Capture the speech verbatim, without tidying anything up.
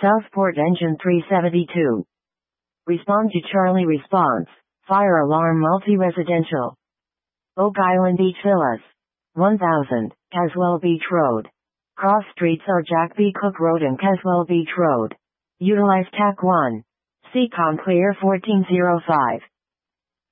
Southport engine three seventy-two. Respond to Charlie response. Fire alarm multi-residential. Oak Island Beach Villas. one thousand, Caswell Beach Road. Cross streets are Jack B. Cook Road and Caswell Beach Road. Utilize T A C one. Seacom Clear fourteen oh five.